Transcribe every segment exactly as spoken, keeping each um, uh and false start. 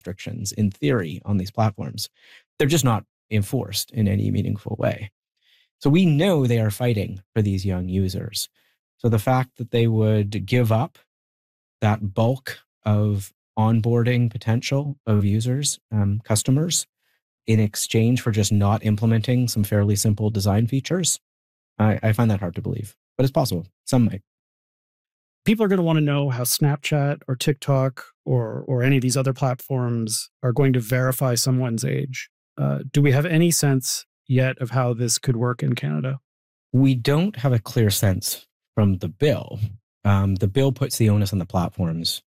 restrictions in theory on these platforms. They're just not enforced in any meaningful way. So we know they are fighting for these young users. So the fact that they would give up that bulk of onboarding potential of users, um, customers, in exchange for just not implementing some fairly simple design features, I, I find that hard to believe. But it's possible. Some might. People are going to want to know how Snapchat or TikTok or or any of these other platforms are going to verify someone's age. Uh, do we have any sense yet of how this could work in Canada? We don't have a clear sense from the bill. Um, the bill puts the onus on the platforms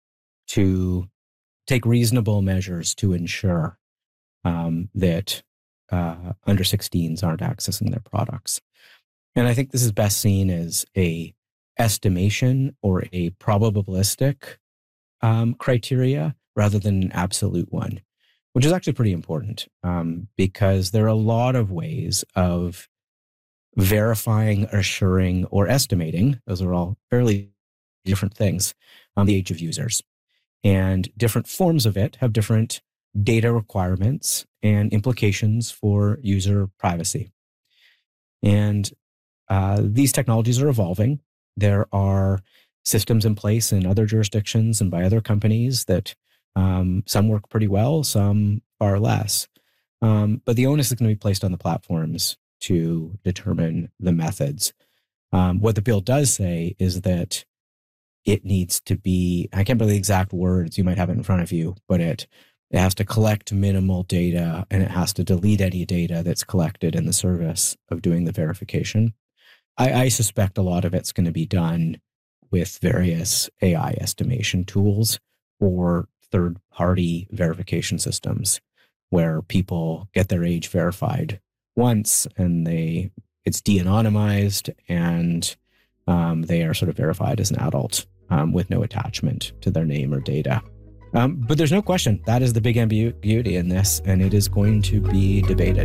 to take reasonable measures to ensure um, that uh, under sixteens aren't accessing their products. And I think this is best seen as a estimation or a probabilistic um, criteria rather than an absolute one, which is actually pretty important um, because there are a lot of ways of verifying, assuring, or estimating. Those are all fairly different things on the age of users. And different forms of it have different data requirements and implications for user privacy. And uh, these technologies are evolving. There are systems in place in other jurisdictions and by other companies that um, some work pretty well, some far less. Um, but the onus is going to be placed on the platforms to determine the methods. Um, what the bill does say is that it needs to be, I can't remember the exact words, you might have it in front of you, but it, it has to collect minimal data and it has to delete any data that's collected in the service of doing the verification. I, I suspect a lot of it's going to be done with various A I estimation tools or third-party verification systems where people get their age verified once and they it's de-anonymized and um, they are sort of verified as an adult um, with no attachment to their name or data. Um, but there's no question that is the big ambiguity in this, and it is going to be debated.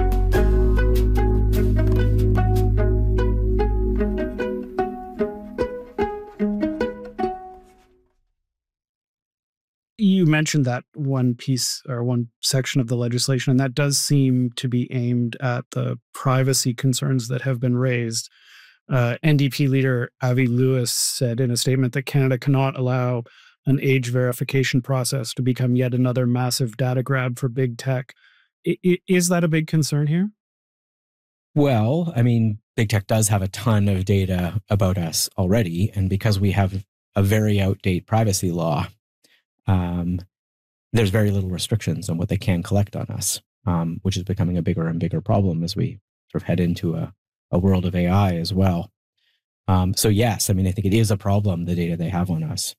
You mentioned that one piece or one section of the legislation, and that does seem to be aimed at the privacy concerns that have been raised. Uh, N D P leader Avi Lewis said in a statement that Canada cannot allow an age verification process to become yet another massive data grab for big tech. I, I, is that a big concern here? Well, I mean, big tech does have a ton of data about us already, and because we have a very outdated privacy law, Um, there's very little restrictions on what they can collect on us, um, which is becoming a bigger and bigger problem as we sort of head into a, a world of A I as well. Um, so yes, I mean, I think it is a problem, the data they have on us.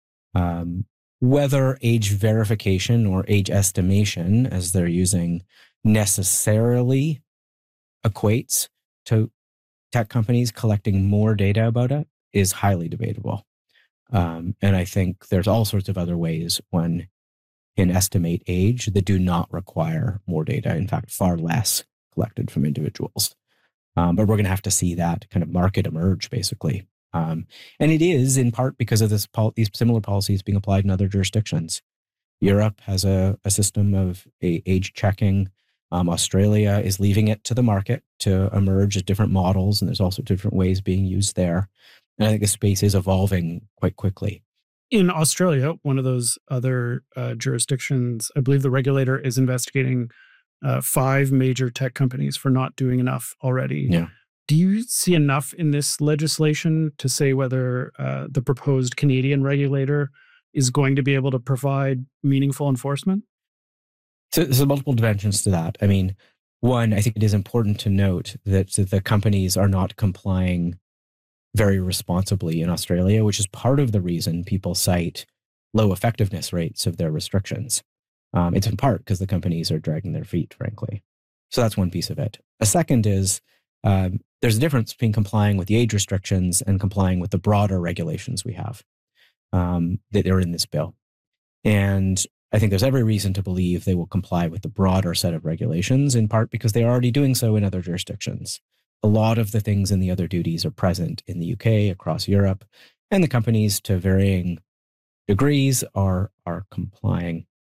Um, whether age verification or age estimation, as they're using, necessarily equates to tech companies collecting more data about it is highly debatable. Um, and I think there's all sorts of other ways one can estimate age that do not require more data. In fact, far less collected from individuals. Um, but we're going to have to see that kind of market emerge, basically. Um, and it is in part because of this pol- these similar policies being applied in other jurisdictions. Europe has a, a system of a age checking. Um, Australia is leaving it to the market to emerge as different models, and there's also different ways being used there. And I think the space is evolving quite quickly. In Australia, one of those other uh, jurisdictions, I believe the regulator is investigating uh, five major tech companies for not doing enough already. Yeah. Do you see enough in this legislation to say whether uh, the proposed Canadian regulator is going to be able to provide meaningful enforcement? So there's multiple dimensions to that. I mean, one, I think it is important to note that the companies are not complying very responsibly in Australia, which is part of the reason people cite low effectiveness rates of their restrictions. Um, it's in part because the companies are dragging their feet, frankly. So that's one piece of it. A second is um, there's a difference between complying with the age restrictions and complying with the broader regulations we have um, that are in this bill. And I think there's every reason to believe they will comply with the broader set of regulations, in part because they are already doing so in other jurisdictions. A lot of the things in the other duties are present in the U K, across Europe, and the companies to varying degrees are, are complying.